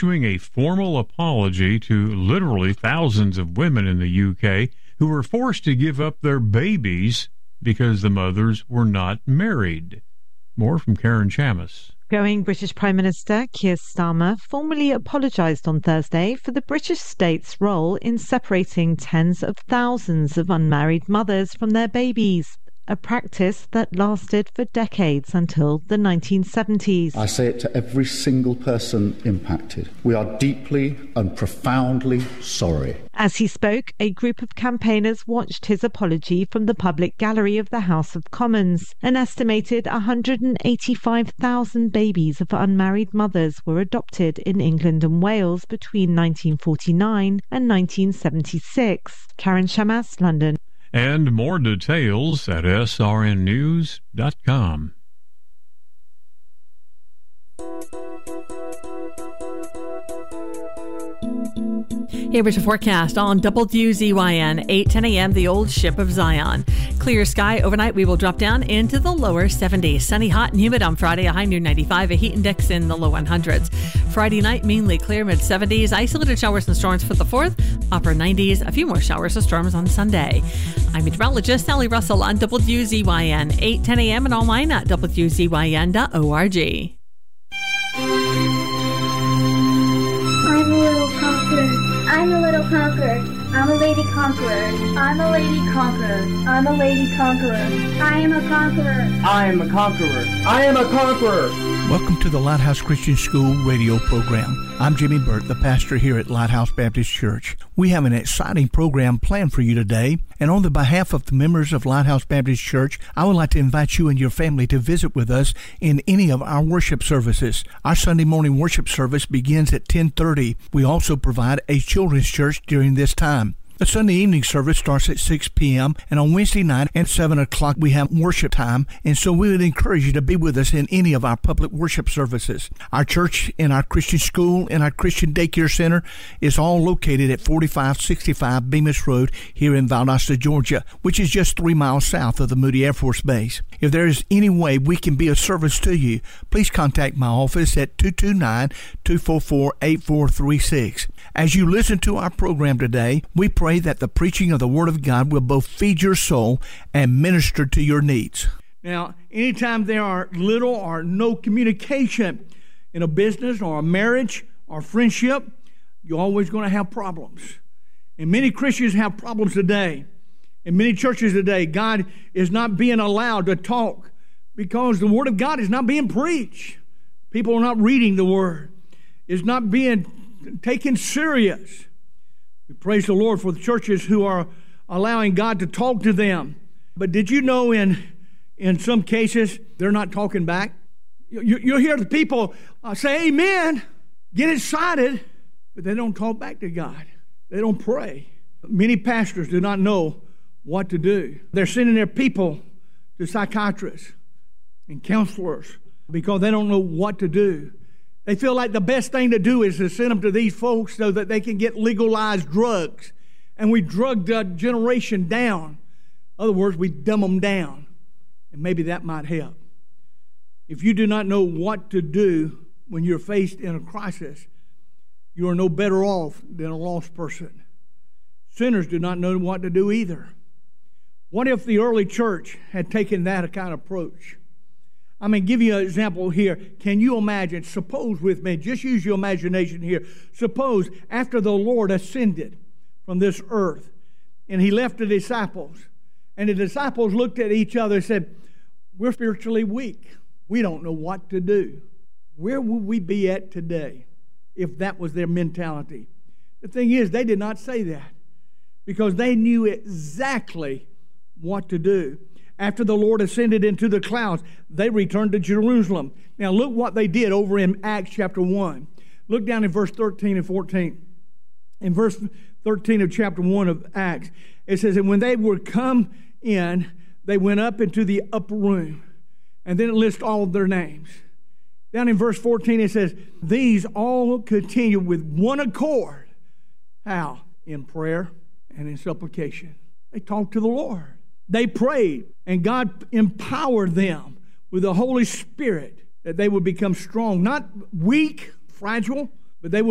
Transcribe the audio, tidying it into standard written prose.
issuing a formal apology to literally thousands of women in the UK who were forced to give up their babies because the mothers were not married. More from Karen Chammas. Outgoing British Prime Minister Keir Starmer formally apologised on Thursday for the British state's role in separating tens of thousands of unmarried mothers from their babies, a practice that lasted for decades until the 1970s. I say it to every single person impacted. We are deeply and profoundly sorry. As he spoke, a group of campaigners watched his apology from the public gallery of the House of Commons. An estimated 185,000 babies of unmarried mothers were adopted in England and Wales between 1949 and 1976. Karen Chammas, London. And more details at srnnews.com. Here is your forecast on WZYN, 8:10 a.m., the old ship of Zion. Clear sky overnight. We will drop down into the lower 70s. Sunny, hot, and humid on Friday, a high near 95, a heat index in the low 100s. Friday night, mainly clear, mid-70s. Isolated showers and storms for the 4th, upper 90s. A few more showers and storms on Sunday. I'm meteorologist Sally Russell on WZYN, 8:10 a.m. and online at WZYN.org. I'm a little conqueror. I'm a lady conqueror. I'm a lady conqueror. I'm a lady conqueror. I am a conqueror. I am a conqueror. I am a conqueror. Welcome to the Lighthouse Christian School radio program. I'm Jimmy Burt, the pastor here at Lighthouse Baptist Church. We have an exciting program planned for you today, and on the behalf of the members of Lighthouse Baptist Church, I would like to invite you and your family to visit with us in any of our worship services. Our Sunday morning worship service begins at 10:30. We also provide a children's church during this time. The Sunday evening service starts at 6 p.m. and on Wednesday night at 7 o'clock we have worship time, and so we would encourage you to be with us in any of our public worship services. Our church and our Christian school and our Christian daycare center is all located at 4565 Bemis Road here in Valdosta, Georgia, which is just 3 miles south of the Moody Air Force Base. If there is any way we can be of service to you, please contact my office at 229-244-8436. As you listen to our program today, we pray that the preaching of the Word of God will both feed your soul and minister to your needs. Now, anytime there are little or no communication in a business or a marriage or friendship, you're always going to have problems. And many Christians have problems today. In many churches today, God is not being allowed to talk because the Word of God is not being preached. People are not reading the Word. It's not being taken serious. We praise the Lord for the churches who are allowing God to talk to them. But did you know in some cases they're not talking back? You'll hear the people say amen, get excited, but they don't talk back to God. They don't pray. Many pastors do not know what to do. They're sending their people to psychiatrists and counselors because they don't know what to do. They feel like the best thing to do is to send them to these folks so that they can get legalized drugs. And we drug the generation down. In other words, we dumb them down. And maybe that might help. If you do not know what to do when you're faced in a crisis, you are no better off than a lost person. Sinners do not know what to do either. What if the early church had taken that kind of approach? I'm going to give you an example here. Can you imagine, suppose with me, just use your imagination here. Suppose after the Lord ascended from this earth and he left the disciples, and the disciples looked at each other and said, we're spiritually weak. We don't know what to do. Where would we be at today if that was their mentality? The thing is, they did not say that because they knew exactly what to do. After the Lord ascended into the clouds, they returned to Jerusalem. Now look what they did over in Acts chapter 1. Look down in verse 13 and 14. In verse 13 of chapter 1 of Acts, it says, and when they were come in, they went up into the upper room. And then it lists all of their names. Down in verse 14 it says, these all continued with one accord. How? In prayer and in supplication. They talked to the Lord. They prayed, and God empowered them with the Holy Spirit that they would become strong, not weak, fragile, but they would